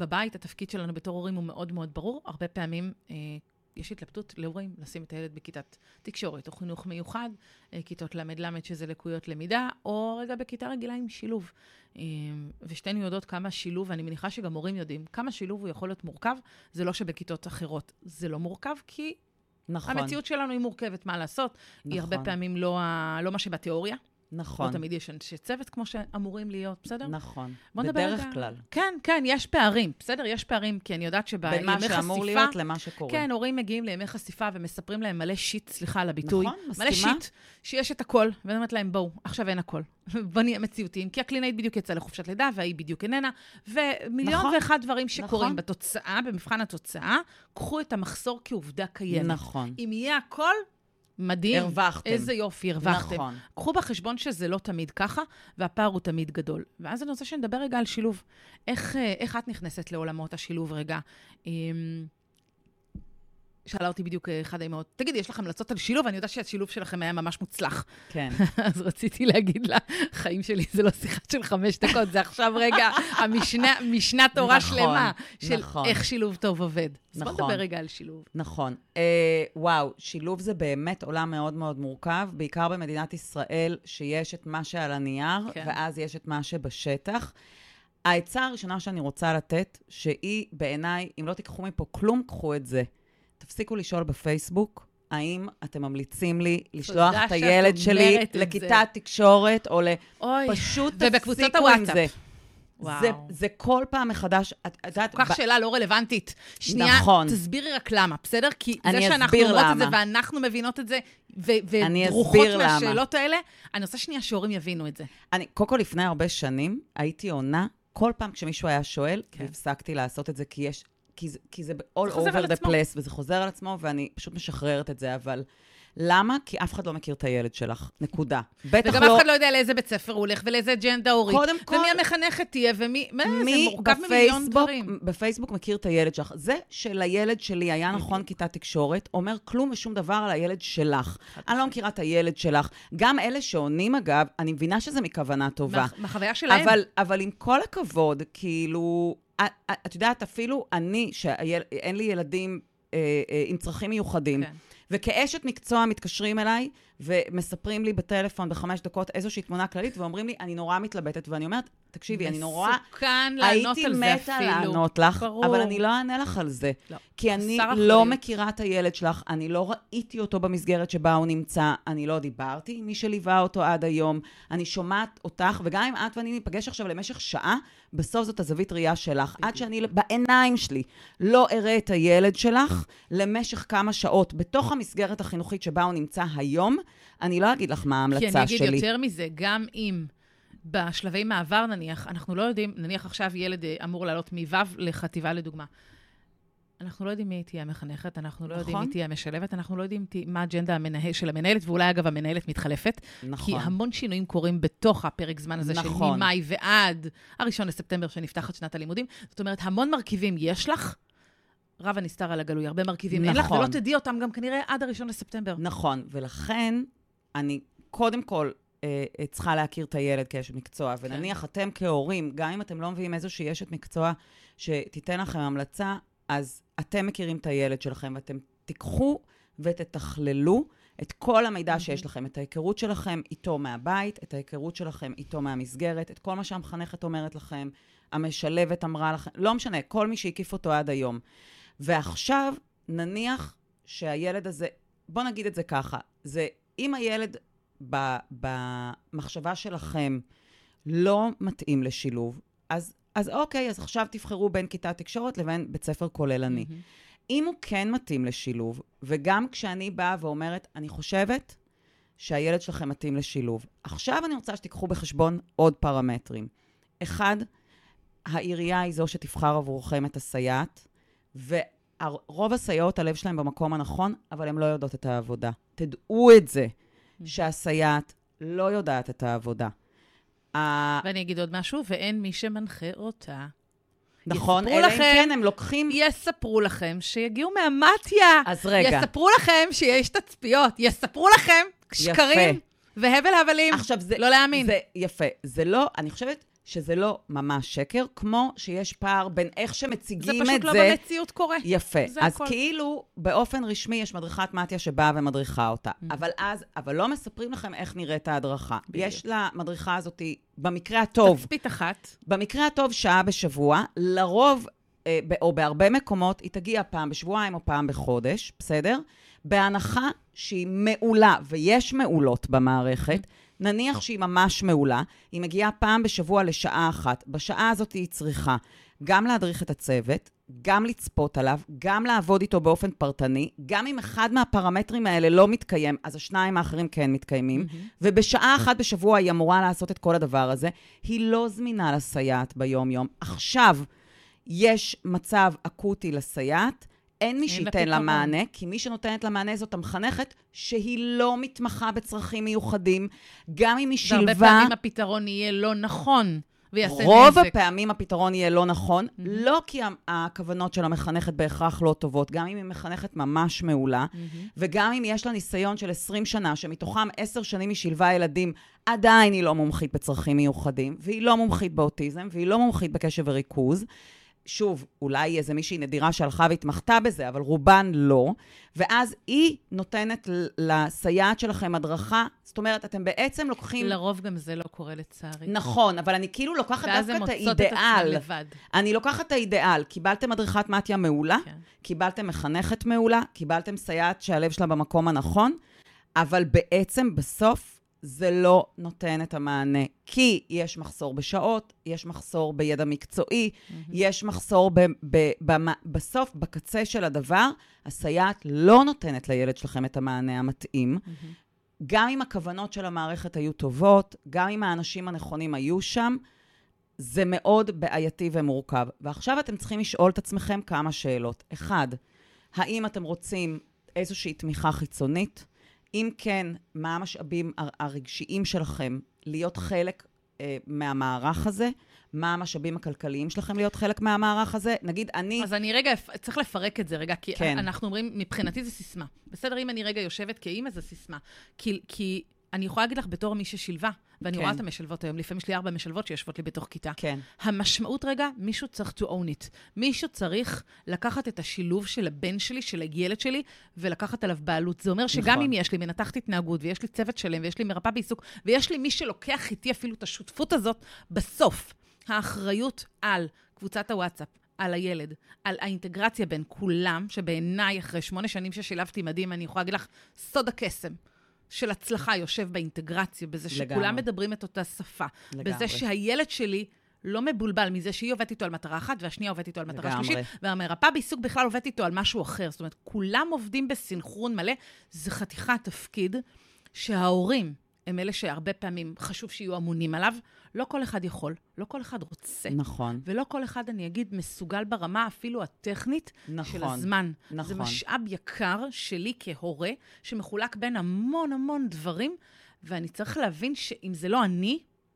בבית, התפקיד שלנו בתור הורים הוא מאוד מאוד ברור. הרבה פעמים יש התלבטות להורים לשים את הילד בכיתת תקשורת או חינוך מיוחד, כיתות למד שזה לקויות למידה, או רגע בכיתה רגילה עם שילוב. ושתינו יודעות כמה שילוב, ואני מניחה שגם הורים יודעים, כמה שילוב הוא יכול להיות מורכב, זה לא שבכיתות אחרות זה לא מורכב, כי נכון. המציאות שלנו היא מורכבת, מה לעשות? נכון. היא הרבה פעמים לא מה שבתיאוריה. נכון. לא תמיד יש אנשי צוות כמו שאמורים להיות, בסדר? נכון. בדרך כלל. כן, כן, יש פערים, בסדר? יש פערים, כי אני יודעת שבימי חשיפה... בין מה שאמור להיות למה שקורה. כן, הורים מגיעים לימי חשיפה ומספרים להם מלא שיט, סליחה על הביטוי. נכון, מסכימה. מלא שיט, שיש את הכל, ואני אומרת להם, בואו, עכשיו אין הכל. בוא נהיה מציאותיים, כי הקלינאית בדיוק יצאה לחופשת לידה, והיא בדיוק איננה, ומיליון ואחד דברים שקורים בתוצאה, במבחן התוצאה, קחו את המחסור כעובדה קיימת. נכון. אם יהיה הכל, מדהים. הרווחתם. איזה יופי, הרווחתם. נכון. קחו בחשבון שזה לא תמיד ככה, והפער הוא תמיד גדול. ואז אני רוצה שנדבר רגע על שילוב. איך את נכנסת לעולמות השילוב רגע? שאלה אותי בדיוק אחד האמהות, תגידי, יש לכם המלצות על שילוב? אני יודעת שהשילוב שלכם היה ממש מוצלח. כן. אז רציתי להגיד לה, חיים שלי זה לא שיחה של 5 דקות, זה עכשיו רגע המשנה תורה שלמה, של איך שילוב טוב עובד. אז בוא נדבר רגע על שילוב. נכון. וואו, שילוב זה באמת עולם מאוד מאוד מורכב, בעיקר במדינת ישראל, שיש את מה שעל הנייר, ואז יש את מה שבשטח. העצה הראשונה שאני רוצה לתת, שהיא בעיניי, אם לא תיקחו מפה כלום, קחו את זה. תפסיקו לשאול בפייסבוק, האם אתם ממליצים לי לשלוח את הילד שלי לכיתת תקשורת, או פשוט תפסיקו עם זה. זה כל פעם מחדש. כל כך שאלה לא רלוונטית. שנייה, תסבירי רק למה, בסדר? כי זה שאנחנו אומרות את זה, ואנחנו מבינות את זה, ודרוכות מהשאלות האלה, אני רוצה שנייה שהורים יבינו את זה. קודם כל, לפני הרבה שנים, הייתי עונה, כל פעם כשמישהו היה שואל, והפסקתי לעשות את זה, כי זה all over the place, וזה חוזר על עצמו, ואני פשוט משחררת את זה, אבל למה? כי אף אחד לא מכיר את הילד שלך, נקודה. וגם אף אחד לא יודע לאיזה בית ספר הוא הולך, ולאיזה אג'נדה הורית, ומי המחנכת תהיה, ומי, זה מורכב ממיליון דברים. בפייסבוק מכיר את הילד שלך. זה שלילד שלי היה נכון כיתת תקשורת, אומר כלום ושום דבר על הילד שלך. אני לא מכירה את הילד שלך. גם אלה שעונים, אגב, אני מבינה שזה מכוונה טובה. מהחוויה שלהם. אבל עם כל הכבוד, כאילו, את יודעת, אפילו אני, שאין לי ילדים עם צרכים מיוחדים, וכאשת מקצוע מתקשרים אליי, ומספרים לי בטלפון ב5 דקות איזושהי תמונה כללית, ואומרים לי, אני נורא מתלבטת, ואני אומרת, תקשיבי, אני נורא... מסוכן לענות על זה אפילו. הייתי מתה לענות לך, אבל אני לא אענה לך על זה. כי אני לא מכירה את הילד שלך, אני לא ראיתי אותו במסגרת שבה הוא נמצא, אני לא דיברתי עם מי שליווה אותו עד היום, אני שומעת אותך, וגם אם את ואני ניפגש עכשיו למשך שעה, בסוף זאת הזווית ראייה שלך. עד שאני בעיניים שלי לא אראה את הילד שלך למשך כמה שעות בתוך המסגרת החינוכית שבה הוא נמצא היום, אני לא אגיד לך מה ההמלצה שלי. כי אני אגיד יותר מזה, גם אם בשלבי מעבר נניח, אנחנו לא יודעים, נניח עכשיו ילד אמור לעלות מו' לחטיבה לדוגמה. אנחנו לא יודעים מי תהיה המחנכת, אנחנו לא יודעים מי תהיה המשלבת, אנחנו לא יודעים מה האג'נדה של המנהלת, ואולי אגב המנהלת מתחלפת. כי המון שינויים קורים בתוך הפרק זמן הזה של ממאי ועד 1 לספטמבר שנפתחת שנת הלימודים. זאת אומרת, המון מרכיבים יש לך, רב הנסתר על הגלוי, הרבה מרכיבים אין לך, ולא תדעי אותם גם כנראה עד 1 לספטמבר. נכון, ולכן אני קודם כל צריכה להכיר את הילד כאשת מקצוע, ונניח אתם כהורים, גם אם אתם לא מביאים איזושהי אשת מקצוע שתיתן לכם המלצה, אז אתם מכירים את הילד שלכם, ואתם תיקחו ותתכללו את כל המידע שיש לכם, את ההיכרות שלכם איתו מהבית, את ההיכרות שלכם איתו מהמסגרת, את כל מה שהמחנכת אומרת לכם, המשלבת אמרה לכם, לא משנה, כל מי שהקיף אותו עד היום. ועכשיו נניח שהילד הזה, בוא נגיד את זה ככה, זה אם הילד במחשבה שלכם לא מתאים לשילוב, אז אוקיי, אז עכשיו תבחרו בין כיתת תקשורת לבין בית ספר כוללני. אם הוא כן מתאים לשילוב, וגם כשאני באה ואומרת, אני חושבת שהילד שלכם מתאים לשילוב. עכשיו אני רוצה שתיקחו בחשבון עוד פרמטרים. 1, העירייה היא זו שתבחר עבורכם את הסייעת, ורוב הסייעות הלב שלהם במקום הנכון, אבל הן לא יודעות את העבודה. תדעו את זה, שהסייעת לא יודעת את העבודה. ואני אגיד עוד משהו, ואין מי שמנחה אותה. נכון, אלא אם כן הם לוקחים... יספרו לכם שיגיעו מהמתיה. אז רגע. יספרו לכם שיש תצפיות. יספרו לכם שקרים והבל הבלים. עכשיו זה... לא להאמין. זה יפה. זה לא, אני חושבת שזה לא ממש שקר, כמו שיש פער בין איך שמציגים את זה. זה פשוט לא במציאות קורה. יפה. אז כאילו, באופן רשמי יש מדריכת מתיה שבאה ומדריכה אותה. אבל לא מספרים לכם איך נראית ההדרכה. יש למדריכה הזאת, במקרה הטוב, תצפית אחת. במקרה הטוב שעה בשבוע, לרוב, או בהרבה מקומות, היא תגיע פעם בשבועיים או פעם בחודש, בסדר? בהנחה שהיא מעולה, ויש מעולות במערכת, נניח שהיא ממש מעולה, היא מגיעה פעם בשבוע לשעה אחת. בשעה הזאת היא צריכה גם להדריך את הצוות, גם לצפות עליו, גם לעבוד איתו באופן פרטני, גם אם אחד מהפרמטרים האלה לא מתקיים, אז השניים האחרים כן מתקיימים, ובשעה אחת בשבוע היא אמורה לעשות את כל הדבר הזה. היא לא זמינה לסייעת ביום-יום. עכשיו יש מצב אקוטי לסייעת, אין מי שייתן לה מענה, כי מי שנותנת לה מענה זאת המחנכת, שהיא לא מתמחה בצרכים מיוחדים, גם אם היא שילבה... והרבה פעמים הפתרון יהיה לא נכון, ויעשה נזק. רוב הפעמים הפתרון יהיה לא נכון, לא כי הכוונות של המחנכת בהכרח לא טובות, גם אם היא מחנכת ממש מעולה, וגם אם יש לה ניסיון של 20 שנה, שמתוכם 10 שנים היא שילבה ילדים, עדיין היא לא מומחית בצרכים מיוחדים, והיא לא מומחית באוטיזם, והיא לא מומחית בקשב וריכוז, שוב, אולי איזה מישהי נדירה שהלכה והתמחתה בזה, אבל רובן לא, ואז היא נותנת לסייעת שלכם הדרכה, זאת אומרת, אתם בעצם לוקחים... לרוב גם זה לא קורה לצערי. נכון, אבל אני כאילו לוקחת דווקא את האידאל. אני לוקחת את האידאל. קיבלתם מדריכת מתיה מעולה, קיבלתם מחנכת מעולה, קיבלתם סייעת שהלב שלה במקום הנכון, אבל בעצם בסוף זה לא נותן את המענה, כי יש מחסור בשעות, יש מחסור בידע מקצועי, יש מחסור בסוף, בקצה של הדבר, הסייעת לא נותנת לילד שלכם את המענה המתאים, גם אם הכוונות של המערכת היו טובות, גם אם האנשים הנכונים היו שם, זה מאוד בעייתי ומורכב. ועכשיו אתם צריכים לשאול את עצמכם כמה שאלות. אחד, האם אתם רוצים איזושהי תמיכה חיצונית? אם כן, מה המשאבים הרגשיים שלכם להיות חלק מהמערך הזה? מה המשאבים הכלכליים שלכם להיות חלק מהמערך הזה? נגיד, אז אני רגע, צריך לפרק את זה רגע, כי כן. אנחנו אומרים, מבחינתי זה סיסמה. בסדר, אם אני רגע יושבת כאימא, זה סיסמה. כי אני יכולה להגיד לך בתור מי ששילבה, ואני רואה את המשלבות היום, לפעמים יש לי 4 משלבות שיושבות לי בתוך כיתה. כן. המשמעות רגע, מישהו צריך to own it. מישהו צריך לקחת את השילוב של הבן שלי, של הילד שלי, ולקחת עליו בעלות. זה אומר שגם אם יש לי מנתחת התנהגות, ויש לי צוות שלם, ויש לי מרפאה בעיסוק, ויש לי מי שלוקח איתי אפילו את השותפות הזאת, בסוף, האחריות על קבוצת הוואטסאפ, על הילד, על האינטגרציה בין כולם, שבעיניי אחרי 8 שנים ששילבתי מדהים, אני יכולה להגיד לך, סוד הקסם. של הצלחה יושב באינטגרציה, בזה שכולם מדברים את אותה שפה. בזה שהילד שלי לא מבולבל מזה שהיא עובדת איתו על מטרה אחת, והשנייה עובדת איתו על מטרה שלישית, והמרפאה בעיסוק בכלל עובדת איתו על משהו אחר. זאת אומרת, כולם עובדים בסינכרון מלא. זה חתיכת תפקיד שההורים הם אלה שהרבה פעמים חשוב שיהיו אמונים עליו. לא כל אחד יכול, לא כל אחד רוצה. נכון. ולא כל אחד, אני אגיד, מסוגל ברמה אפילו הטכנית של הזמן. נכון. זה משאב יקר שלי כהורה, שמחולק בין המון המון דברים, ואני צריך להבין שאם זה לא אני,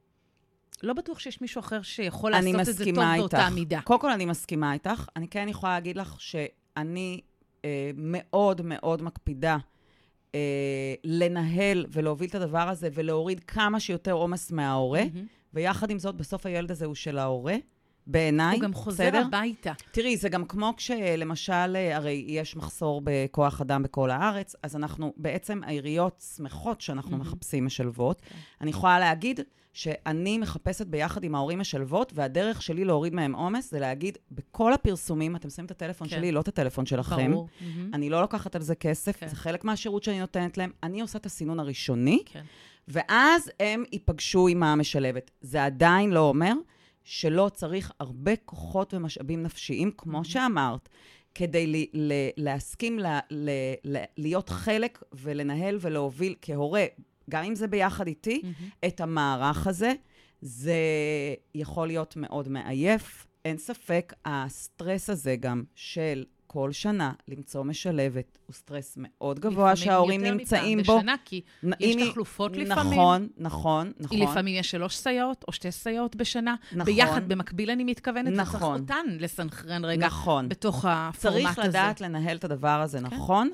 לא בטוח שיש מישהו אחר שיכול לעשות את זה טוב באותה מידה. קודם כל אני מסכימה איתך. אני כן יכולה להגיד לך שאני מאוד מאוד מקפידה לנהל ולהוביל את הדבר הזה, ולהוריד כמה שיותר עומס מההורה, ויחד עם זאת, בסוף הילד הזה הוא של ההורה, בעיניי. הוא גם חוזר הביתה. תראי, זה גם כמו כשלמשל, הרי יש מחסור בכוח אדם בכל הארץ, אז אנחנו בעצם העיריות שמחות שאנחנו מחפשים משלבות. אני יכולה להגיד שאני מחפשת ביחד עם ההורים משלבות, והדרך שלי להוריד מהם עומס, זה להגיד, בכל הפרסומים, אתם שמים את הטלפון שלי, לא את הטלפון שלכם. ברור. אני לא לוקחת על זה כסף, זה חלק מהשירות שאני נותנת להם. אני עושה את הסינון הראשוני, ואז הם ייפגשו עם המשלבת. זה עדיין לא אומר שלא צריך הרבה כוחות ומשאבים נפשיים, כמו שאמרת, כדי להסכים להיות חלק ולנהל ולהוביל כהורה, גם אם זה ביחד איתי, את המערך הזה, זה יכול להיות מאוד מעייף. אין ספק, הסטרס הזה גם של כל שנה למצוא משלבת, הוא סטרס מאוד גבוה שההורים נמצאים בו. בשנה, כי יש תחלופות לפעמים. נכון. לפעמים יש 3 סייעות או 2 סייעות בשנה. ביחד, במקביל אני מתכוונת, וצריך אותן לסנכרן רגע בתוך הפורמט הזה. צריך לדעת לנהל את הדבר הזה נכון,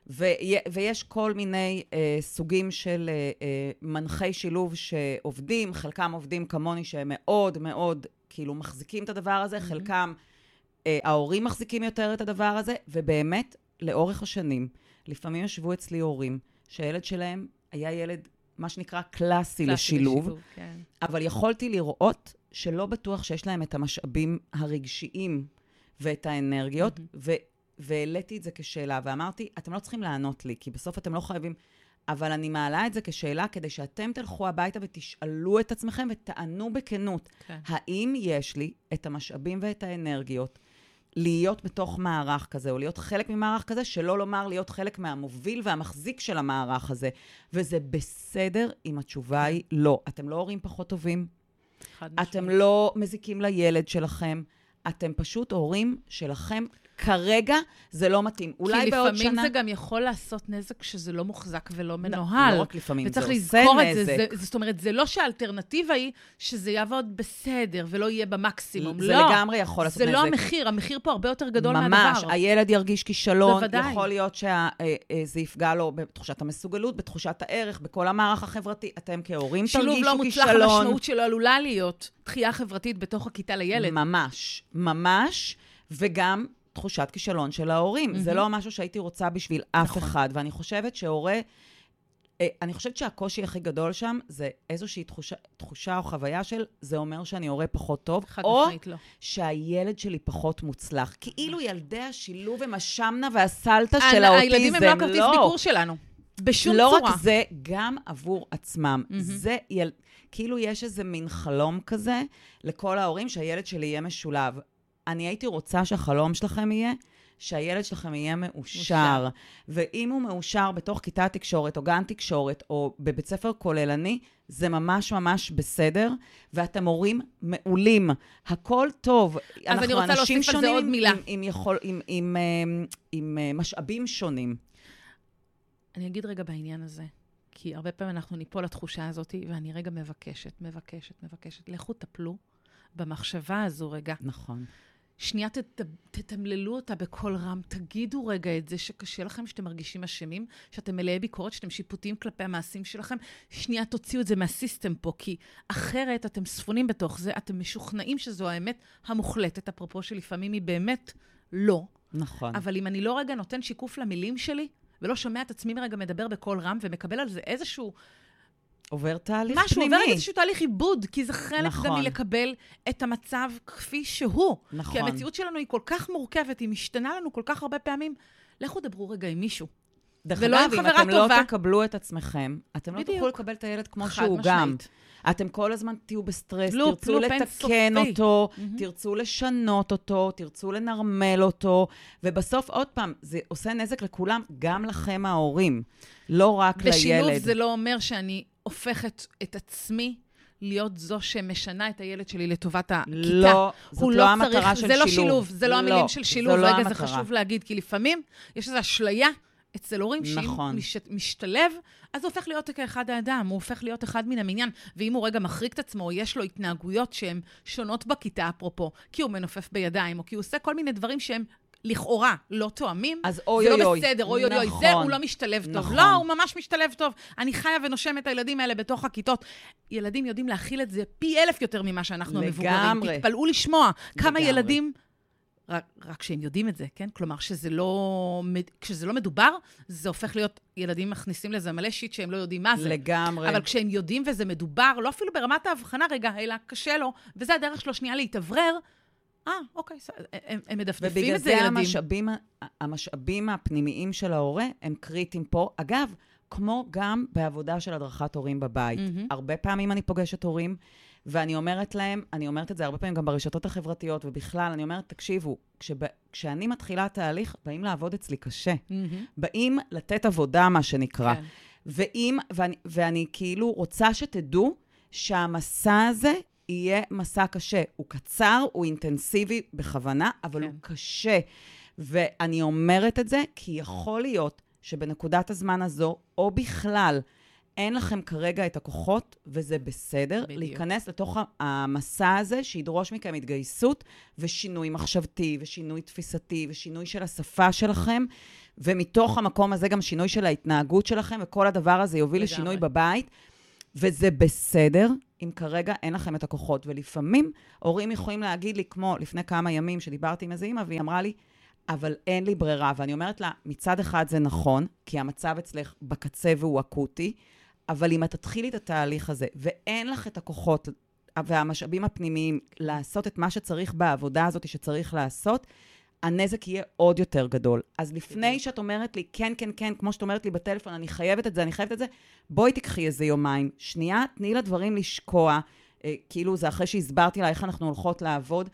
ויש כל מיני סוגים של מנחי שילוב שעובדים, חלקם עובדים כמוני שהם מאוד מאוד כאילו מחזיקים את הדבר הזה, חלקם ההורים מחזיקים יותר את הדבר הזה, ובאמת לאורך השנים, לפעמים ישבו אצלי הורים, שהילד שלהם היה ילד, מה שנקרא קלאסי לשילוב, כן. אבל יכולתי לראות שלא בטוח שיש להם את המשאבים הרגשיים ואת האנרגיות, והעליתי את זה כשאלה, ואמרתי, אתם לא צריכים לענות לי, כי בסוף אתם לא חייבים, אבל אני מעלה את זה כשאלה, כדי שאתם תלכו הביתה ותשאלו את עצמכם, ותענו בכנות, האם יש לי את המשאבים ואת האנרגיות, להיות בתוך מערך כזה, או להיות חלק ממערך כזה, שלא לומר להיות חלק מהמוביל והמחזיק של המערך הזה. וזה בסדר אם התשובה היא לא. אתם לא הורים פחות טובים, אתם לא מזיקים לילד שלכם, אתם פשוט הורים שלכם, כרגע זה לא מתאים. אולי בעוד שנה... כי לפעמים זה גם יכול לעשות נזק שזה לא מוחזק ולא מנוהל. לא רק לפעמים, זה עושה נזק. וצריך לזכור את זה. זאת אומרת, זה לא שהאלטרנטיבה היא שזה יעבוד בסדר ולא יהיה במקסימום. זה לגמרי יכול לעשות נזק. זה לא המחיר, המחיר פה הרבה יותר גדול מהדבר. ממש, הילד ירגיש כישלון, יכול להיות שזה יפגע לו בתחושת המסוגלות, בתחושת הערך, בכל המערך החברתי. אתם כהורים תרגישו כישלון. שילוב לא מוצלח, המשמעות שלו עלולה להיות דחייה חברתית בתוך הכיתה לילד. ממש, ממש, וגם תחושת כישלון של ההורים. זה לא משהו שהייתי רוצה בשביל אף אחד, ואני חושבת שההורה, אני חושבת שהקושי הכי גדול שם, זה איזושהי תחושה או חוויה של, זה אומר שאני הורה פחות טוב, או שהילד שלי פחות מוצלח. כאילו ילדי השילוב הם השמנה והסלטה של האוטיזם. הילדים הם לא כרטיס ביקור שלנו. בשום צורה. לא רק זה, גם עבור עצמם. זה כאילו יש איזה מין חלום כזה לכל ההורים שהילד שלי יהיה משולב. אני הייתי רוצה שהחלום שלכם יהיה, שהילד שלכם יהיה מאושר. ואם הוא מאושר בתוך כיתה תקשורת, או גן תקשורת, או בבית ספר כוללני, זה ממש ממש בסדר, ואתם הורים מעולים. הכל טוב. אז אני רוצה להוסיף על זה עוד מילה. עם משאבים שונים. אני אגיד רגע בעניין הזה, כי הרבה פעמים אנחנו ניפול לתחושה הזאת, ואני רגע מבקשת. לכו תפלו במחשבה הזו רגע. נכון. שנייה תתמללו אותה בכל רם, תגידו רגע את זה שקשה לכם, שאתם מרגישים אשמים, שאתם מלאי ביקורת, שאתם שיפוטיים כלפי המעשים שלכם, שנייה תוציאו את זה מהסיסטם פה, כי אחרת אתם ספונים בתוך זה, אתם משוכנעים שזו האמת המוחלטת, אפרופו שלפעמים היא באמת לא. נכון. אבל אם אני לא רגע נותן שיקוף למילים שלי, ולא שומע את עצמי רגע מדבר בכל רם, ומקבל על זה איזשהו עובר תהליך משהו, פנימי. עובר איזשהו תהליך עיבוד, כי זה חלק נכון. גם מלקבל את המצב כפי שהוא. נכון. כי המציאות שלנו היא כל כך מורכבת, היא משתנה לנו כל כך הרבה פעמים. לכו דברו רגע עם מישהו. ולא עם חברה טובה. אם אתם לא תקבלו את עצמכם, אתם לא תוכלו לקבל את הילד כמו שהוא גם. אתם כל הזמן תהיו בסטרס, תרצו לתקן אותו, תרצו לשנות אותו, תרצו לנרמל אותו, ובסוף עוד פעם, זה עושה נזק לכולם, גם לכם ההורים, לא רק לילד. בשילוב זה לא אומר שאני הופכת את עצמי להיות זו שמשנה את הילד שלי לטובת הכיתה. לא, זאת לא המטרה של שילוב. זה לא שילוב, זה לא המילים של שילוב. רגע, זה חשוב להגיד, כי לפעמים יש איזו אשליה אצל הורים שאם משתלב, אז הוא הופך להיות כאחד האדם, הוא הופך להיות אחד מן המניין, ואם הוא רגע מחריג את עצמו, יש לו התנהגויות שהן שונות בכיתה, אפרופו, כי הוא מנופף בידיים, או כי הוא עושה כל מיני דברים שהם לכאורה לא תואמים, אז אוי אוי אוי. זה לא בסדר, אוי אוי אוי, זה הוא לא משתלב טוב. לא, הוא ממש משתלב טוב. אני חיה ונושם את הילדים האלה בתוך הכיתות. ילדים יודעים להכיל את זה פי 1000 יותר ממה שאנחנו המבוגרים. תתפלאו לשמוע כמה ילדים, רק שהם יודעים את זה, כן? כלומר, כשזה לא מדובר, זה הופך להיות, ילדים מכניסים לזה מלא שיט שהם לא יודעים מה זה. לגמרי. אבל כשהם יודעים וזה מדובר, לא אפילו ברמת ההבחנה רגע, אלא קשה לו, וזה הדרך שלו שנייה להתאוורר, אוקיי, הם מדפדפים את זה ילדים. ובגלל זה המשאבים הפנימיים של ההורה הם קריטיים פה. אגב, כמו גם בעבודה של הדרכת הורים בבית. הרבה פעמים אני פוגשת הורים, ואני אומרת להם, אני אומרת את זה הרבה פעמים גם ברשתות החברתיות, ובכלל, אני אומרת, תקשיבו, כשאני מתחילה תהליך, באים לעבוד אצלי קשה. באים לתת עבודה, מה שנקרא. ואני כאילו רוצה שתדעו שהמסע הזה יהיה מסע קשה. הוא קצר, הוא אינטנסיבי בכוונה, אבל הוא קשה. ואני אומרת את זה כי יכול להיות שבנקודת הזמן הזו, או בכלל, אין לכם כרגע את הכוחות, וזה בסדר, בדיוק. להיכנס לתוך המסע הזה, שידרוש מכם התגייסות, ושינוי מחשבתי, ושינוי תפיסתי, ושינוי של השפה שלכם, ומתוך המקום הזה גם שינוי של ההתנהגות שלכם, וכל הדבר הזה יוביל לשינוי בבית, וזה בסדר, אם כרגע אין לכם את הכוחות. ולפעמים, הורים יכולים להגיד לי, כמו לפני כמה ימים שדיברתי עם איזה אמא, והיא אמרה לי, אבל אין לי ברירה. ואני אומרת לה, מצד אחד זה נכון, כי המצב אצלך בקצה והוא אקוטי, אבל אם את תתחילי את התהליך הזה, ואין לך את הכוחות והמשאבים הפנימיים לעשות את מה שצריך בעבודה הזאת שצריך לעשות, הנזק יהיה עוד יותר גדול. אז לפני שאת אומרת לי, כן, כן, כן, כמו שאת אומרת לי בטלפון, אני חייבת את זה, אני חייבת את זה, בואי תקחי איזה יומיים. שנייה, תני לדברים לשקוע, כאילו זה אחרי שהסברתי לה איך אנחנו הולכות לעבוד,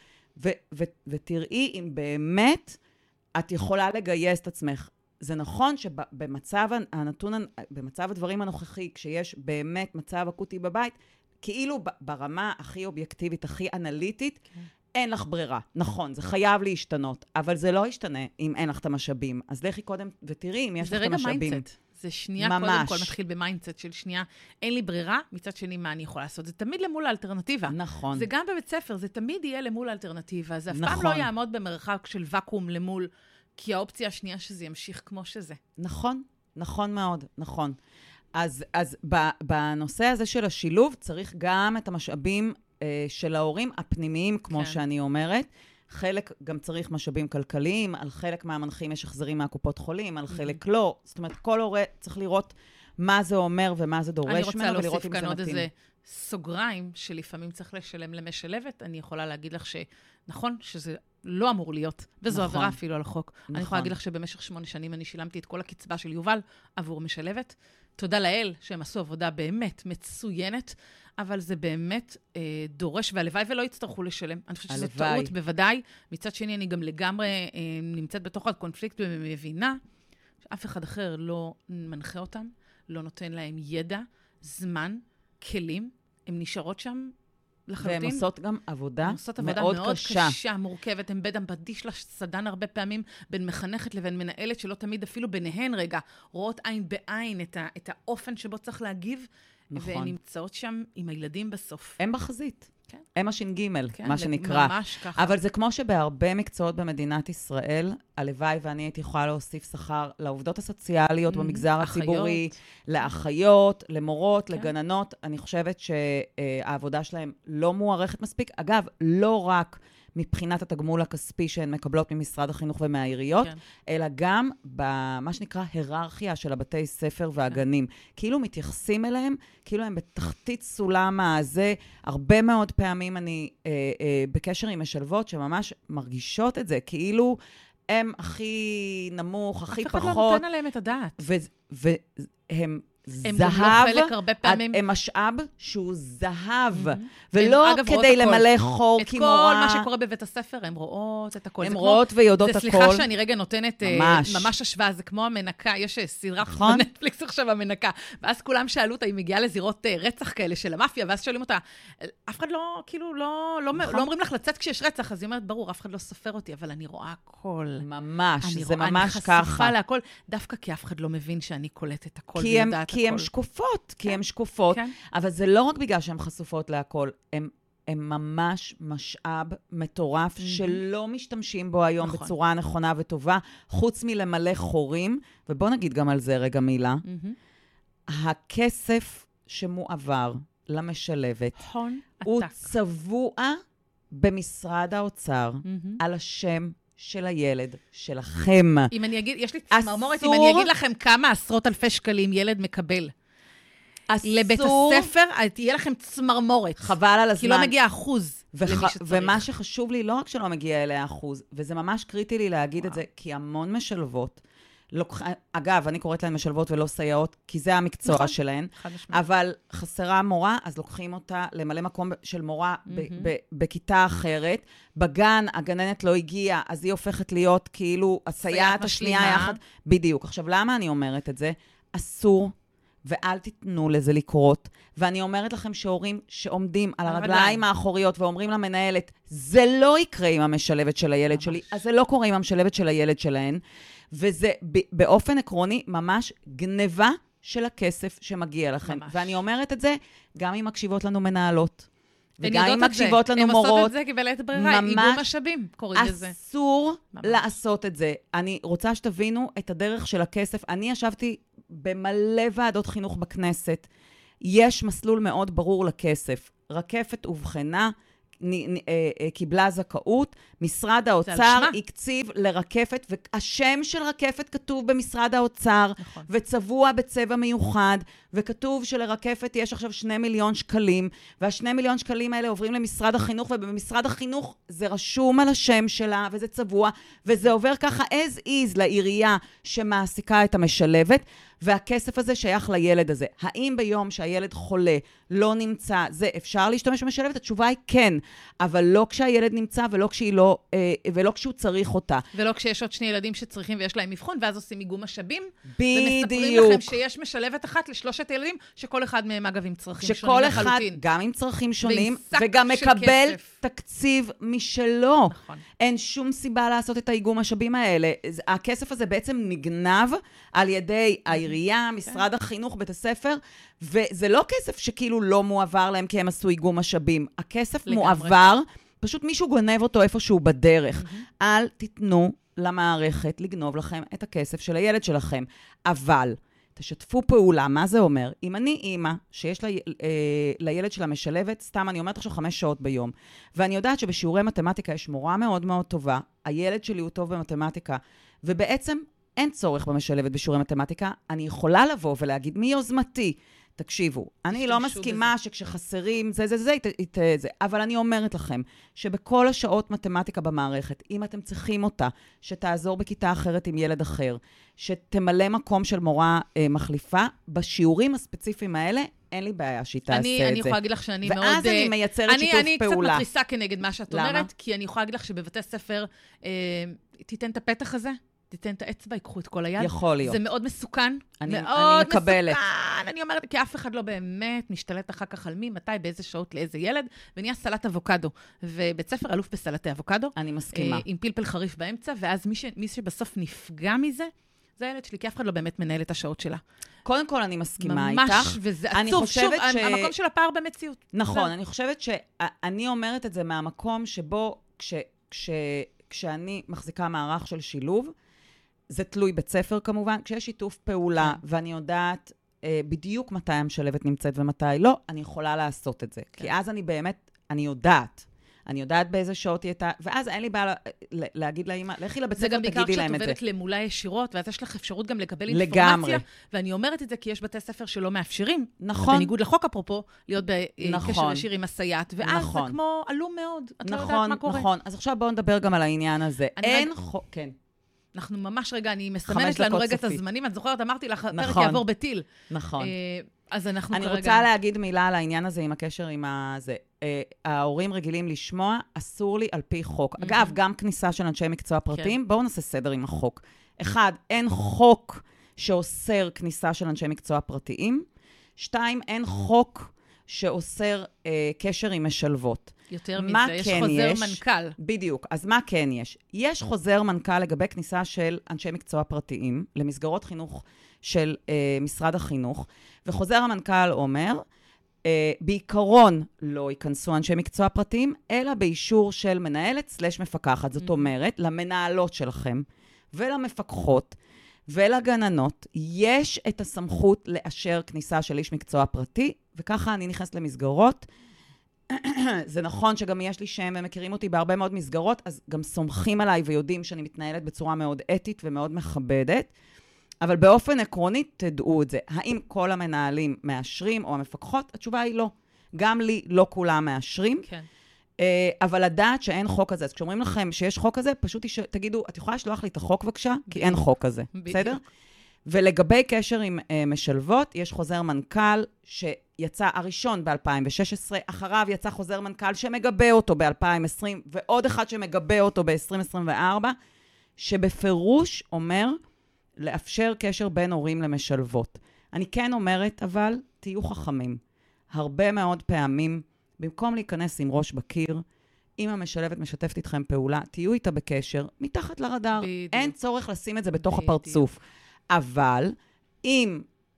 ותראי אם באמת את יכולה לגייס את עצמך. זה נכון שבמצב הנתון, במצב הדברים הנוכחי, כשיש באמת מצב אקוטי בבית, כאילו ברמה הכי אובייקטיבית, הכי אנליטית, אין לך ברירה. נכון, זה חייב להשתנות, אבל זה לא ישתנה אם אין לך את המשאבים. אז לכי קודם ותראי אם יש לך את המשאבים. זה רגע מיינדסט. זה שנייה קודם כל מתחיל במיינדסט של שנייה, אין לי ברירה, מצד שני מה אני יכולה לעשות. זה תמיד למול האלטרנטיבה. נכון. זה גם בבית ספר, זה תמיד יהיה למול האלטרנטיבה. זה אף פעם לא יעמוד במרחק של וקום למול, כי האופציה השנייה שזה ימשיך כמו שזה. נכון, נכון מאוד, נכון. אז בנושא הזה של השילוב, צריך גם את המשאבים של ההורים הפנימיים, כמו שאני אומרת. חלק גם צריך משאבים כלכליים, על חלק מהמנחים יש החזרים מהקופות חולים, על חלק לא. זאת אומרת, כל הורה צריך לראות מה זה אומר ומה זה דורש ממנו, ולראות אם זה מתאים. אני רוצה להוסיף כאן עוד איזה סוגריים, שלפעמים צריך לשלם למשלבת. אני יכולה להגיד לך שנכון, שזה לא אמור להיות, וזו עבירה אפילו על החוק. אני יכולה להגיד לך שבמשך 8 שנים אני שילמתי את כל הקצבה של יובל עבור משלבת. תודה לאל שהם עשו עבודה באמת מצוינת, אבל זה באמת דורש, והלוואי ולא יצטרכו לשלם. אני חושבת שזו טעות בוודאי. מצד שני, אני גם לגמרי נמצאת בתוך הקונפליקט ומבינה שאף אחד אחר לא מנחה אותם, לא נותן להם ידע, זמן, כלים. הן נשארות שם לחלוטין. והן עושות גם עבודה מאוד קשה. קשה, מורכבת. הן בדם פדיש לסדן הרבה פעמים בין מחנכת לבין מנהלת, שלא תמיד אפילו ביניהן רגע, רואות עין בעין את האופן שבו צריך להגיב, נכון. והן נמצאות שם עם הילדים בסוף. הם בחזית. כן. הם הש"ג, כן, מה שנקרא. ממש ככה. אבל זה כמו שבהרבה מקצועות במדינת ישראל, הלוואי ואני הייתי יכולה להוסיף שכר לעובדות הסוציאליות במגזר הציבורי, לאחיות, למורות, כן. לגננות. אני חושבת שהעבודה שלהם לא מוערכת מספיק. אגב, לא רק מבחינת התגמול הכספי שהן מקבלות ממשרד החינוך ומהעיריות, כן. אלא גם במה שנקרא היררכיה של הבתי ספר והגנים. כן. כאילו מתייחסים אליהם, כאילו הם בתחתית סולם הזה. הרבה מאוד פעמים אני בקשר עם משלבות שממש מרגישות את זה, כאילו הם הכי נמוך, הכי פחות. אף אחד לא נותן עליהם את הדעת. והם הם זהב, לא חלק הרבה פעמים. הם משאב שהוא זהב, ולא כדי למלא חור כמורה. את כל מה שקורה בבית הספר, הן רואות את הכל. הן רואות ויודעות הכל. זה סליחה שאני רגע נותנת ממש השוואה, זה כמו המנקה, יש סדרה בנטפליקס עכשיו המנקה, ואז כולם שאלו אותה, היא מגיעה לזירות רצח כאלה של המאפיה, ואז שואלים אותה, אף אחד לא, כאילו, לא אומרים לך לצאת כשיש רצח, אז היא אומרת, ברור, אף אחד לא סופר אותי, אבל אני רואה הכל. ממש, זה ממש ככה. אני חשופה להכל, דווקא כי אף אחד לא מבין שאני קולטת הכל ויודעת הכל. כי הן שקופות, כי הן שקופות, אבל זה לא רק בגלל שהן חשופות להכל, הן ממש משאב מטורף שלא משתמשים בו היום בצורה נכונה וטובה, חוץ מלמלא חורים, ובוא נגיד גם על זה רגע מילה, הכסף שמועבר למשלבת, הוא צבוע במשרד האוצר על השם של הילד, שלכם. אם אני אגיד, יש לי צמרמורת, אם אני אגיד לכם כמה עשרות אלפי שקלים ילד מקבל, לבית הספר, תהיה לכם צמרמורת. חבל על הזמן. כי לא מגיע אחוז למי שצריך. ומה שחשוב לי, לא רק שלא מגיע אליה אחוז, וזה ממש קריטי לי להגיד את זה, כי המון משלבות, אגב, אני קוראת להן משלבות ולא סייעות, כי זה המקצוע שלהן, אבל חסרה מורה, אז לוקחים אותה למלא מקום של מורה בכיתה אחרת. בגן, הגננת לא הגיעה, אז היא הופכת להיות כאילו הסייעת השנייה יחד. בדיוק. עכשיו, למה אני אומרת את זה? אסור, ואל תיתנו לזה לקרות. ואני אומרת לכם שהורים שעומדים על הרגליים האחוריות ואומרים למנהלת, זה לא יקרה עם המשלבת של הילד שלי, אז זה לא קורה עם המשלבת של הילד שלהן. וזה באופן עקרוני ממש גניבה של הכסף שמגיע לכם. ממש. ואני אומרת את זה, גם אם מקשיבות לנו מנהלות, וגם אם מקשיבות לנו מורות. הן עושות את זה כבלית ברירה, איגום משאבים, קוראים לזה. אסור לעשות את זה. אני רוצה שתבינו את הדרך של הכסף. אני ישבתי במלא ועדות חינוך בכנסת. יש מסלול מאוד ברור לכסף. רקפת ובחנה, קיבלה זכאות, משרד האוצר הקציב לרקפת, והשם של רקפת כתוב במשרד האוצר, נכון. וצבוע בצבע מיוחד, וכתוב שלרקפת יש עכשיו 2 מיליון שקלים, וה2 מיליון שקלים האלה עוברים למשרד החינוך, ובמשרד החינוך זה רשום על השם שלה, וזה צבוע, וזה עובר ככה as is לעירייה שמעסיקה את המשלבת, והכסף הזה שייך לילד הזה. האם ביום שהילד חולה לא נמצא, זה אפשר להשתמש במשלבת? התשובה היא כן, אבל לא כשהילד נמצא ולא כשהוא צריך אותה. ולא כשיש עוד 2 ילדים שצריכים ויש להם מבחון, ואז עושים איגום משאבים. בדיוק. ומספרים לכם שיש משלבת אחת ל3 ילדים, שכל אחד מהם אגב עם צרכים שונים לחלוטין. שכל אחד גם עם צרכים שונים, וגם מקבל תקציב משלו. נכון. אין שום סיבה לעשות את האיגום משאבים האלה. הכסף הזה בעצם נגנב על ידי העירייה, משרד החינוך, בית הספר, וזה לא כסף שכאילו לא מועבר להם כי הם עשו איגום משאבים. הכסף מועבר, פשוט מישהו גונב אותו איפשהו בדרך. אל תיתנו למערכת לגנוב לכם את הכסף של הילד שלכם. אבל תשתפו פעולה, מה זה אומר? אם אני אימא שיש לילד שלה משלבת, סתם אני אומרת עכשיו 5 שעות ביום, ואני יודעת שבשיעורי מתמטיקה יש מורה מאוד מאוד טובה, הילד שלי הוא טוב במתמטיקה, ובעצם אין צורך במשלבת בשיעורי מתמטיקה, אני יכולה לבוא ולהגיד, מי יוזמתי? תקשיבו, אני לא מסכימה שכשחסרים זה, אבל אני אומרת לכם, שבכל השעות מתמטיקה במערכת, אם אתם צריכים אותה, שתעזור בכיתה אחרת עם ילד אחר, שתמלא מקום של מורה מחליפה, בשיעורים הספציפיים האלה, אין לי בעיה שהיא תעשה את זה. אני יכולה להגיד לך שאני מאוד... ואז אני מייצרת שיתוף פעולה. אני קצת מתריסה כנגד מה שאת אומרת, כי אני יכולה להגיד לך שבבתי ספר, תיתן את הפתח הזה, תיתן את האצבע, ייקחו את כל היד. יכול להיות. זה מאוד מסוכן. אני מאוד מקבלת. מסוכן. אני אומרת, כי אף אחד לא באמת משתלט אחר כך על מי, מתי, באיזה שעות, לאיזה ילד, ונהיה סלט אבוקדו. ובית ספר אלוף בסלטי אבוקדו. אני מסכימה. עם פלפל חריף באמצע, ואז מי שבסוף נפגע מזה, זה הילד שלי, כי אף אחד לא באמת מנהל את השעות שלה. קודם כל, אני מסכימה ממש, איתך. ממש, וזה עצוב. שוב, המקום של הפער במציאות. נכון, אני חושבת שאני אומרת את זה מהמקום שבו, כשאני מחזיקה מערך של שילוב, זה תלוי בית ספר כמובן, כשיש שיתוף פעולה, ואני יודעת בדיוק מתי המשלבת נמצאת ומתי לא, אני יכולה לעשות את זה. כי אז אני באמת, אני יודעת באיזה שעות היא הייתה, ואז אין לי בעיה להגיד לאמא, לכי לבית ספר, תגידי להם את זה. זה גם בעיקר כשאת עובדת למולה ישירות, ואז יש לך אפשרות גם לקבל אינפורמציה, ואני אומרת את זה כי יש בתי ספר שלא מאפשרים, נכון. בניגוד לחוק אפרופו, להיות בקשר ישיר עם הסייעת, ואז זה כמו עלום מאוד, את לא יודעת מה קורה. נכון, אז עכשיו בואו נדבר גם על העניין הזה. אין חוק, כן. אנחנו ממש רגע, אני מסמנת לנו רגע את הזמנים, את זוכרת, אמרתי לך, פרק יעבור בטיל. נכון. אז אנחנו כרגע... אני רוצה להגיד מילה על העניין הזה עם הקשר עם הזה. ההורים רגילים לשמוע, אסור לי על פי חוק. אגב, גם כניסה של אנשי מקצוע פרטיים, בואו נעשה סדר עם החוק. 1, אין חוק שאוסר כניסה של אנשי מקצוע פרטיים. 2, אין חוק שאוסר קשר עם משלבות. יותר מזה, יש חוזר מנכ"ל. בדיוק. אז מה כן יש? יש חוזר מנכ"ל לגבי כניסה של אנשי מקצוע פרטיים למסגרות חינוך של משרד החינוך, וחוזר המנכ"ל אומר, בעיקרון לא ייכנסו אנשי מקצוע פרטיים, אלא באישור של מנהלת/מפקחת. זאת אומרת, למנהלות שלכם ולמפקחות ולגננות, יש את הסמכות לאשר כניסה של איש מקצוע פרטי, וככה אני נכנסת למסגרות. זה נכון שגם יש לי שם ומכירים אותי בהרבה מאוד מסגרות, אז גם סומכים עליי ויודעים שאני מתנהלת בצורה מאוד אתית ומאוד מכבדת, אבל באופן עקרוני תדעו את זה. האם כל המנהלים מאשרים או המפקחות? התשובה היא לא. גם לי לא כולם מאשרים. כן. אבל לדעת שאין חוק כזה. אז כשאומרים לכם שיש חוק כזה, פשוט תגידו, את יכולה לשלוח לי את החוק בבקשה? כי אין חוק כזה. בסדר? ולגבי קשר עם משלבות, יש חוזר מנכ"ל שיצא הראשון ב-2016, אחריו יצא חוזר מנכ"ל שמגבה אותו ב-2020, ועוד אחד שמגבה אותו ב-2024, שבפירוש אומר לאפשר קשר בין הורים למשלבות. אני כן אומרת, אבל תהיו חכמים. הרבה מאוד פעמים, במקום להיכנס עם ראש בקיר, אם המשלבת משתפת איתכם פעולה, תהיו איתה בקשר, מתחת לרדאר. בדיוק. אין צורך לשים את זה בתוך הפרצוף. אבל אם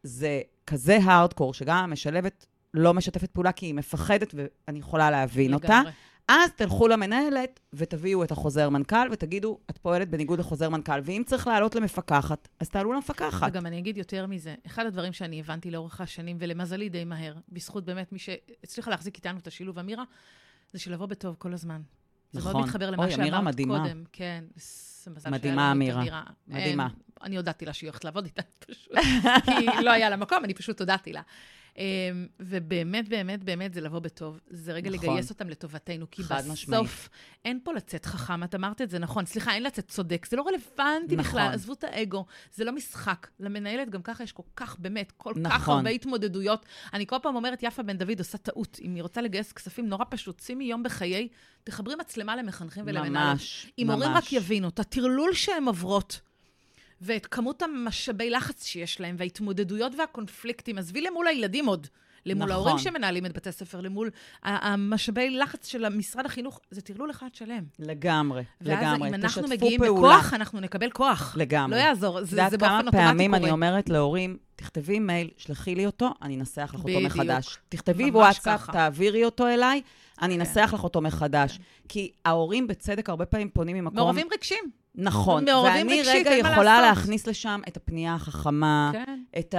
זה כזה הארדקור, שגם המשלבת לא משתפת פעולה, כי היא מפחדת, ואני יכולה להבין אותה. אז תלכו למנהלת ותביאו את החוזר מנכ"ל, ותגידו, את פועלת בניגוד לחוזר מנכ"ל, ואם צריך לעלות למפקחת, אז תעלו למפקחת. וגם אני אגיד יותר מזה, אחד הדברים שאני הבנתי לאורך השנים, ולמזלי די מהר, בזכות באמת מי שהצליחה להחזיק איתנו את השילוב אמירה, זה שלבוא בטוב כל הזמן. זה מאוד מתחבר למה שאמרת קודם. כן, מדהימה אמירה. מדהימה. אני הודעתי לה שהיא הולכת לעבוד איתה פשוט, כי לא היה לה מקום, אני פשוט הודעתי לה. ובאמת, באמת, באמת זה לבוא בטוב. זה רגע לגייס אותם לטובתנו, כי בסוף אין פה לצאת חכם, את אמרת את זה נכון. סליחה, אין לצאת צודק, זה לא רלוונטי בכלל, עזבו את האגו, זה לא משחק. למנהלת גם ככה יש כל כך, באמת, כל כך הרבה התמודדויות. אני כל פעם אומרת, יפה בן דוד עושה טעות, אם היא רוצה לגייס כספים, נורא פשוט, שימי יום בחיי, תחברי מצלמה למחנכים ולמנהלים. אם הורים רק יבינו, את הטרלול שהם עוברות, ואת כמות המשאבי לחץ שיש להם, וההתמודדויות והקונפליקטים, עזבי למול הילדים עוד, למול ההורים שמנהלים את בתי ספר, למול המשאבי לחץ של משרד החינוך, זה תרלול אחד שלם. לגמרי, לגמרי. ואז אם אנחנו מגיעים בכוח, אנחנו נקבל כוח. לגמרי. לא יעזור, זה באופן כמה אוטומטי פעמים קורה. אני אומרת להורים, תכתבי מייל, שלחי לי אותו, אני אנסח לך אותו מחדש. תכתבי וואטסאפ, תעבירי אותו אליי, אני אנסח לך אותו מחדש. כי ההורים בצדק הרבה פעמים פונים ממקום... מעורבים רגשים. נכון, ואני רגע יכולה להכניס לשם את הפנייה החכמה, את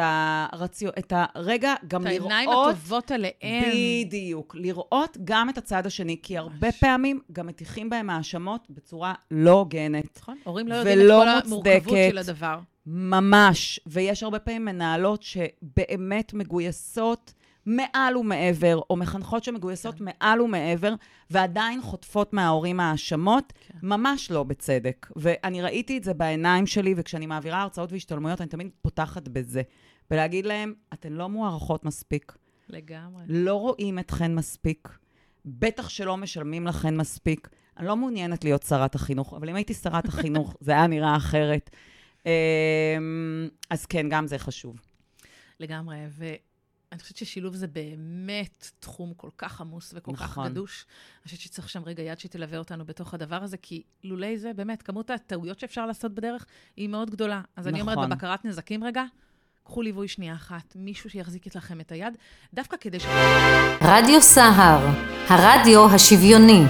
הרגע גם לראות... את העיניים הטובות עליהם. בדיוק, לראות גם את הצד השני, כי הרבה פעמים גם מתיחים בהם האשמות בצורה לא הוגנת. נכון, הורים לא יודעים את כל המורכבות של הדבר. ממש, ויש הרבה פעמים מנהלות שבאמת מגויסות מעל ומעבר, או מחנכות שמגויסות מעל ומעבר, ועדיין חוטפות מההורים האשמות, ממש לא בצדק. ואני ראיתי את זה בעיניים שלי, וכשאני מעבירה הרצאות והשתלמויות, אני תמיד פותחת בזה. ולהגיד להם, אתן לא מוערכות מספיק. לגמרי. לא רואים אתכן מספיק. בטח שלא משלמים לכן מספיק. אני לא מעוניינת להיות שרת החינוך, אבל אם הייתי שרת החינוך, זה היה נראה אחרת. אז כן, גם זה חשוב. לגמרי, אני חושבת ששילוב זה באמת תחום כל כך עמוס וכל כך גדוש. אני חושבת שצריך שם רגע יד שתלווה אותנו בתוך הדבר הזה, כי לולי זה באמת, כמות הטעויות שאפשר לעשות בדרך היא מאוד גדולה. אז אני אומרת, בבקרת נזקים רגע, קחו ליווי שנייה אחת, מישהו שיחזיק לכם את היד, דווקא כדי רדיו סהר, הרדיו השוויוני.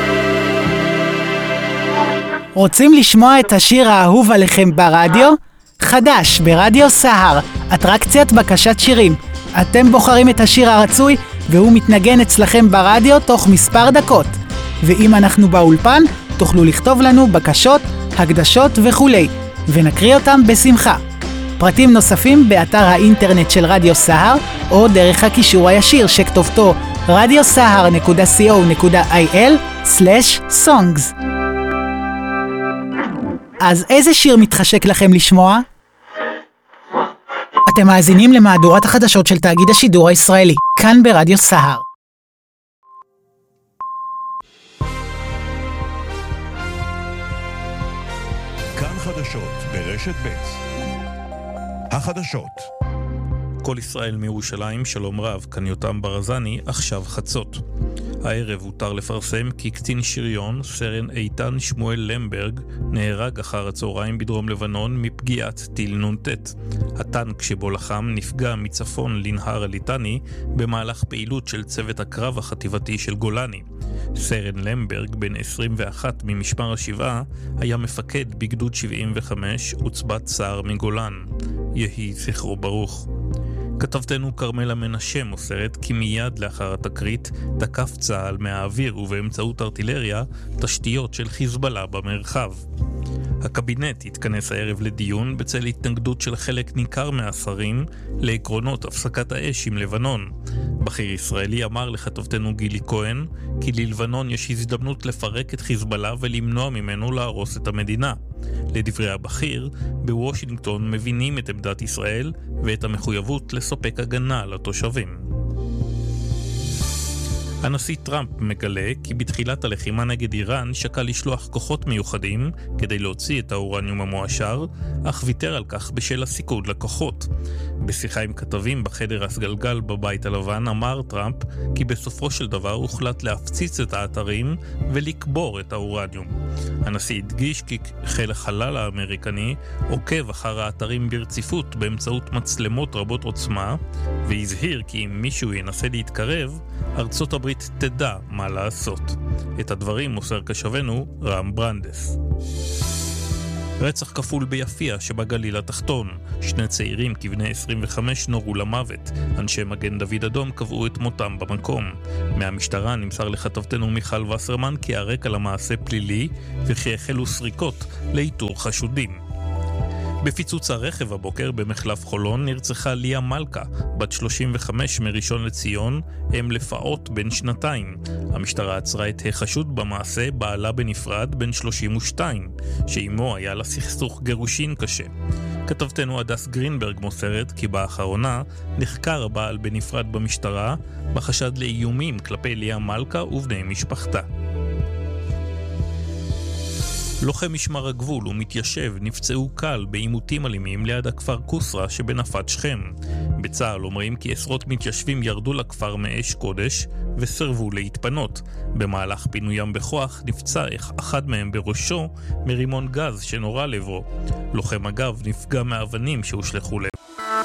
רוצים לשמוע את השיר האהוב עליכם ברדיו? חדש ברדיו סהר, אטרקציית בקשת שירים. אתם בוחרים את השיר הרצוי, והוא מתנגן אצלכם ברדיו תוך מספר דקות. ואם אנחנו באולפן, תוכלו לכתוב לנו בקשות, הקדשות וכו', ונקריא אותם בשמחה. פרטים נוספים באתר האינטרנט של רדיו סהר, או דרך הקישור הישיר שכתובתו radiosahar.co.il/songs. אז איזה שיר מתחשק לכם לשמוע? אתם מאזינים למהדורת החדשות של תאגיד השידור הישראלי, כאן ברדיו סהר. כאן חדשות ברשת ב'. החדשות. כל ישראל מירושלים, שלום רב, כאן יותם ברזני, עכשיו חצות. הערב הותר לפרסם כי קצין שריון, סרן איתן שמואל למברג, נהרג אחר הצהריים בדרום לבנון מפגיעת טיל נ"ט. הטנק שבו לחם נפגע מצפון לנהר הליטני במהלך פעילות של צוות הקרב החטיבתי של גולני. סרן למברג, בן 21 ממשמר השבעה, היה מפקד בגדוד 75 עוצבת סער מגולן. יהי זכרו ברוך. כתבתנו קרמלה מנשה מוסרת כי מיד לאחר התקרית תקף צה"ל מהאוויר ובאמצעות ארטילריה תשתיות של חיזבאללה במרחב. הקבינט התכנס הערב לדיון בצל התנגדות של חלק ניכר מהשרים לעקרונות הפסקת האש עם לבנון. בכיר ישראלי אמר לכתבתנו גילי כהן כי ללבנון יש הזדמנות לפרק את חיזבאללה ולמנוע ממנו להרוס את המדינה. לדברי הבכיר, בוושינגטון מבינים את עמדת ישראל ואת המחויבות לספק הגנה לתושבים. הנשיא טראמפ מגלה כי בתחילת הלחימה נגד איראן שקל לשלוח כוחות מיוחדים כדי להוציא את האורניום המועשר, אך ויתר על כך בשל הסיכון לכוחות. בשיחה עם כתבים בחדר הסגלגל בבית הלבן אמר טראמפ כי בסופו של דבר הוחלט להפציץ את האתרים ולקבור את האורניום. הנשיא הדגיש כי חיל החלל האמריקני עוקב אחר האתרים ברציפות באמצעות מצלמות רבות עוצמה, והזהיר כי אם מישהו ינסה להתקרב, ארצות הברית תדע מה לעשות. את הדברים מוסר קשבנו רם ברנדס. רצח כפול ביפיע שבגליל התחתון. 2 צעירים כבני 25 נורו למוות. אנשי מגן דוד אדום קבעו את מותם במקום. מהמשטרה נמסר לכתבתנו מיכל וסרמן כי הרקע למעשה פלילי וכי החלו סריקות לאיתור חשודים. בפיצוץ הרכב הבוקר במחלף חולון נרצחה ליה מלכה, בת 35 מראשון לציון, אם לפעוט בן 2. המשטרה עצרה את החשוד במעשה בעלה בנפרד בן 32, שאימו היה לה סכסוך גירושין קשה. כתבתנו הדס גרינברג מוסרת כי באחרונה נחקר הבעל בנפרד במשטרה בחשד לאיומים כלפי ליה מלכה ובני משפחתה. לוחם משמר הגבול ומתיישב נפצעו קל בעימותים אלימים ליד הכפר קוסרה שבנפת שכם. בצה"ל אומרים כי עשרות מתיישבים ירדו לכפר מאש קודש וסרבו להתפנות. במהלך פינוים בכוח נפצע אחד מהם בראשו מרימון גז שנורה לעברו. לוחם אגב נפגע מאבנים שהושלחו לב.